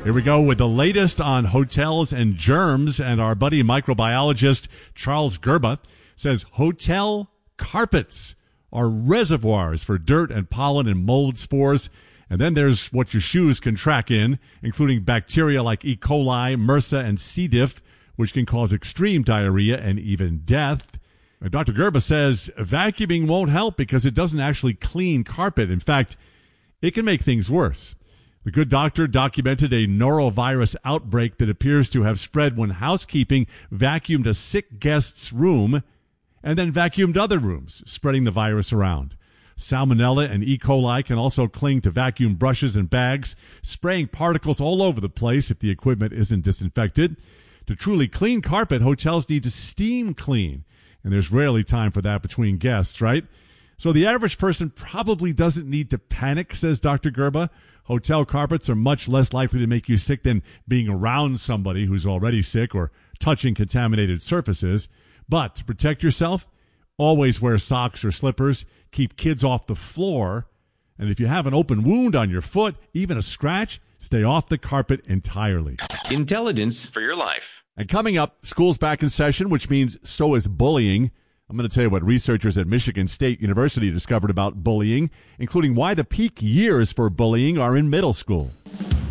Here we go with the latest on hotels and germs, and our buddy microbiologist Charles Gerba says hotel carpets are reservoirs for dirt and pollen and mold spores. And then there's what your shoes can track in, including bacteria like E. coli, MRSA, and C. diff, which can cause extreme diarrhea and even death. And Dr. Gerba says vacuuming won't help because it doesn't actually clean carpet. In fact, it can make things worse. The good doctor documented a norovirus outbreak that appears to have spread when housekeeping vacuumed a sick guest's room and then vacuumed other rooms, spreading the virus around. Salmonella and E. coli can also cling to vacuum brushes and bags, spraying particles all over the place if the equipment isn't disinfected. To truly clean carpet, hotels need to steam clean, and there's rarely time for that between guests, right? So the average person probably doesn't need to panic, says Dr. Gerba. Hotel carpets are much less likely to make you sick than being around somebody who's already sick or touching contaminated surfaces. But to protect yourself, always wear socks or slippers. Keep kids off the floor. And if you have an open wound on your foot, even a scratch, stay off the carpet entirely. Intelligence for your life. And coming up, school's back in session, which means so is bullying. I'm going to tell you what researchers at Michigan State University discovered about bullying, including why the peak years for bullying are in middle school.